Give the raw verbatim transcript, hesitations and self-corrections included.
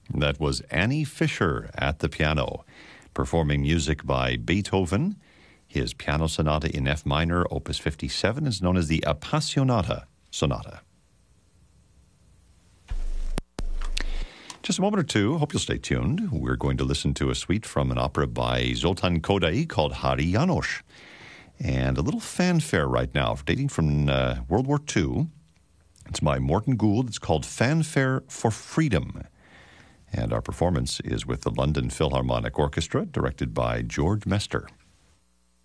That was Annie Fisher at the piano, performing music by Beethoven. His piano sonata in F minor, opus fifty-seven, is known as the Appassionata Sonata. Just a moment or two. Hope you'll stay tuned. We're going to listen to a suite from an opera by Zoltán Kodály called Háry János. And a little fanfare right now, dating from uh, World War Two. It's by Morton Gould. It's called Fanfare for Freedom. And our performance is with the London Philharmonic Orchestra, directed by George Mester.